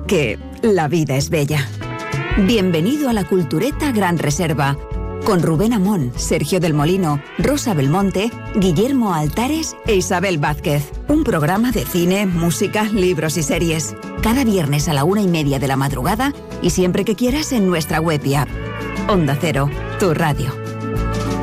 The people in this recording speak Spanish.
que la vida es bella. Bienvenido a la Cultureta Gran Reserva, con Rubén Amón, Sergio del Molino, Rosa Belmonte, Guillermo Altares e Isabel Vázquez. Un programa de cine, música, libros y series. Cada viernes a la 1:30 de la madrugada y siempre que quieras en nuestra web y app. Onda Cero, tu radio.